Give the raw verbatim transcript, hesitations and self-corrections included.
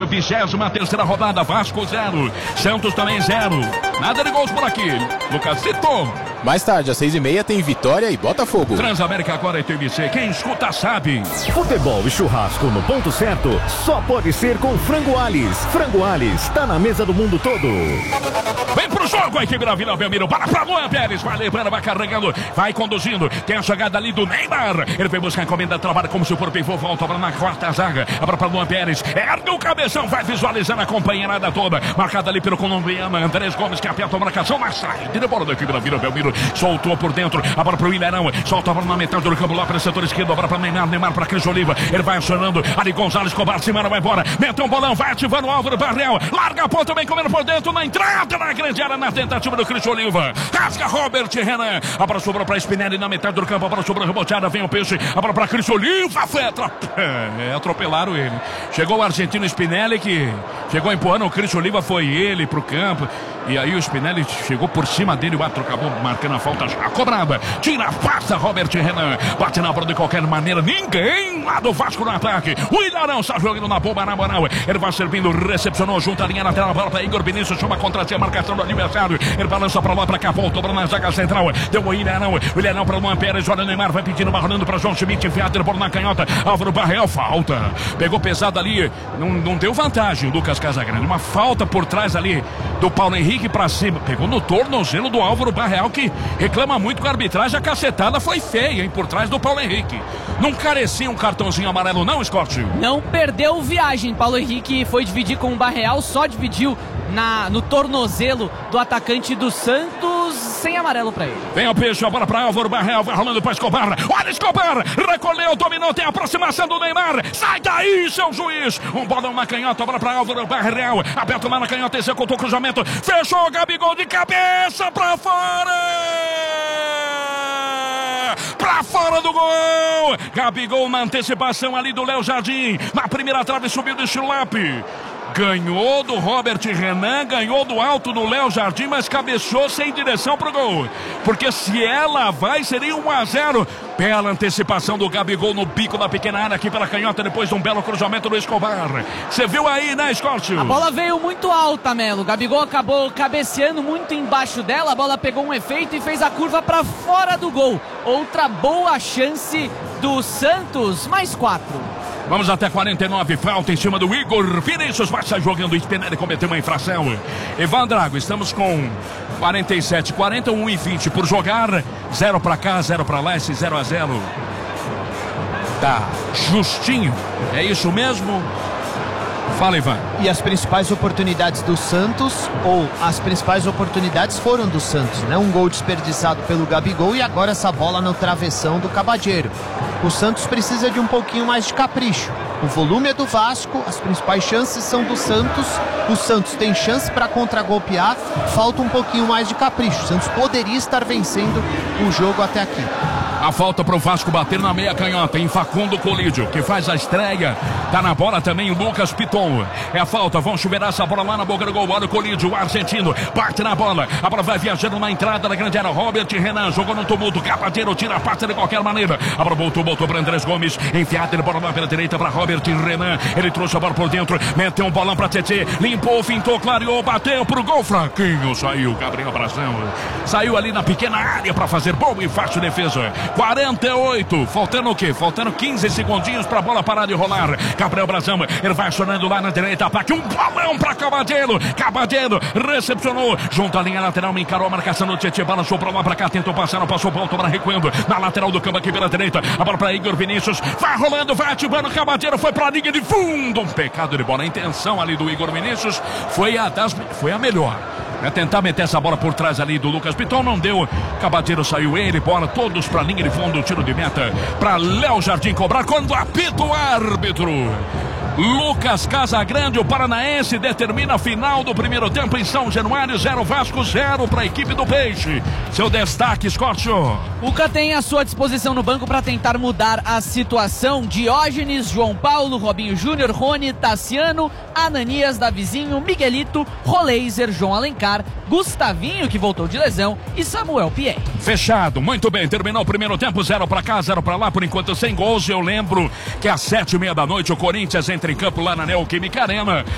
vigésima terceira rodada. Vasco zero, Santos também zero. Nada de gols por aqui. Lucas citou. Mais tarde, às seis e meia, tem Vitória e Botafogo. Transamérica agora é T V C. Quem escuta sabe. Futebol e churrasco no ponto certo só pode ser com Frango Alis. Frango Alis tá na mesa do mundo todo. Vem pro jogo a equipe da Vila Belmiro. Para pra Luan Pérez. Vai levando, vai carregando, vai conduzindo. Tem a chegada ali do Neymar. Ele vem buscar a encomenda, trabalha como se for pivô. Volta para na quarta zaga. Abra pra Luan Pérez. Ergue o cabeção, vai visualizando a companheirada toda. Marcada ali pelo colombiano Andrés Gomes, que aperta a marcação, mas sai. Tira a bola da equipe da Vila Belmiro. Soltou por dentro. A bola pro Ilharão. Solta a bola na metade do campo lá para o setor esquerdo. Agora para Neymar. Neymar para Cris Oliva. Ele vai acionando. Ali Gonzalez Cobar. Semana vai embora. Mete um bolão. Vai ativando o Álvaro Barrel. Larga a ponta bem comendo por dentro. Na entrada na grande área. Na tentativa do Cris Oliva. Rasga Robert Renan. A bola sobrou para Spinelli na metade do campo. A bola sobrou reboteada. Vem o peixe. A bola para Cris Oliva. Foi atrap... é, atropelaram ele. Chegou o argentino Spinelli que chegou empurrando o Cris Oliva. Foi ele pro campo. E aí o Spinelli chegou por cima dele. O árbitro acabou marcando a falta já cobrada. Tira, passa Robert Renan. Bate na bola de qualquer maneira. Ninguém lá do Vasco no ataque. O Ilharão está jogando na bomba na moral. Ele vai servindo, recepcionou junto a linha lateral. A bola para Igor Vinícius. Chama contra si a marcação do adversário. Ele balança para lá, para cá. Voltou para na zaga central. Deu o Ilharão. O Ilharão para o Luan Pérez. Olha o Neymar. Vai pedindo, vai rolando para João Schmidt. Enfiado ele por na canhota. Álvaro Barrel. Falta. Pegou pesado ali. Não, não deu vantagem o Lucas Casagrande. Uma falta por trás ali do Paulo Henrique para cima. Pegou no tornozelo do Álvaro Barrel, que reclama muito com a arbitragem. A cacetada foi feia, hein, por trás do Paulo Henrique. Não carecia um cartãozinho amarelo não, Scott? Não perdeu viagem. Paulo Henrique foi dividir com o Barreal, só dividiu na, no tornozelo do atacante do Santos, sem amarelo pra ele. Vem o peixe, a bola pra Álvaro Barrel, vai rolando pra Escobar. Olha Escobar, recolheu, dominou, tem a aproximação do Neymar. Sai daí, seu juiz. Um bolão na canhota, a bola pra Álvaro Barrel. Aperta o mar na canhota, executou o cruzamento. Fechou o Gabigol de cabeça pra fora. Pra fora do gol. Gabigol na antecipação ali do Léo Jardim. Na primeira trave subiu do Chulape. Ganhou do Robert Renan, ganhou do alto do Léo Jardim, mas cabeceou sem direção pro gol. Porque se ela vai, seria um a zero. Bela antecipação do Gabigol no bico da pequena área aqui pela canhota, depois de um belo cruzamento do Escobar. Você viu aí, né, Scott? A bola veio muito alta, Melo. O Gabigol acabou cabeceando muito embaixo dela. A bola pegou um efeito e fez a curva para fora do gol. Outra boa chance do Santos, mais quatro. Vamos até quarenta e nove, falta em cima do Igor Vinícius, vai sair jogando, o Spinelli cometeu uma infração. Ivan Drago, estamos com quarenta e sete, quarenta, um e vinte por jogar, zero pra cá, zero pra lá, esse zero a zero tá justinho, é isso mesmo? Fala, Ivan. E as principais oportunidades do Santos, ou as principais oportunidades foram do Santos, né? Um gol desperdiçado pelo Gabigol e agora essa bola no travessão do Cabadeiro. O Santos precisa de um pouquinho mais de capricho. O volume é do Vasco, as principais chances são do Santos. O Santos tem chance para contragolpear, falta um pouquinho mais de capricho. O Santos poderia estar vencendo o jogo até aqui. A falta para o Vasco bater na meia canhota em Facundo Colídio, que faz a estreia. Tá na bola também o Lucas Piton. É a falta, vão chuverar essa bola lá na boca do gol. Olha o Colídio, o argentino, bate na bola. A bola vai viajando na entrada da grande área. Robert Renan jogou no tumulto. Capadeiro tira a parte de qualquer maneira. A bola voltou, voltou para Andrés Gomes. Enfiada, ele bola lá pela direita para Robert Renan. Ele trouxe a bola por dentro, meteu um bolão para Tietê. Limpou, fintou, clareou, bateu pro gol. Fraquinho saiu, Gabriel Brazão. Saiu ali na pequena área para fazer boa e fácil defesa. quarenta e oito, faltando o quê? Faltando quinze segundinhos pra bola parar de rolar. Gabriel Brazão, ele vai acionando lá na direita, ataque, um balão pra Cabadeiro. Cabadeiro recepcionou, junto à linha lateral, me encarou a marcação do Tietê, balançou pra lá, pra cá, tentou passar, não passou, voltou para recuando, na lateral do campo aqui pela direita, a bola pra Igor Vinícius, vai rolando, vai ativando, Cabadeiro foi pra linha de fundo, um pecado de bola. A intenção ali do Igor Vinícius foi a, das, foi a melhor. É tentar meter essa bola por trás ali do Lucas Piton, não deu. Cabadeiro saiu ele, bola todos pra linha de fundo, tiro de meta pra Léo Jardim cobrar quando apita o árbitro. Lucas Casagrande, o paranaense, determina a final do primeiro tempo em São Januário, zero Vasco, zero para a equipe do Peixe. Seu destaque, Scott. Cuca tem à sua disposição no banco para tentar mudar a situação. Diógenes, João Paulo, Robinho Júnior, Rony, Tassiano, Ananias, Davizinho, Miguelito, Roleiser, João Alencar, Gustavinho, que voltou de lesão, e Samuel Pierre. Fechado, muito bem, terminou o primeiro tempo, zero para cá, zero para lá, por enquanto sem gols. Eu lembro que às sete e meia da noite o Corinthians entra em campo lá na Neoquímica Arena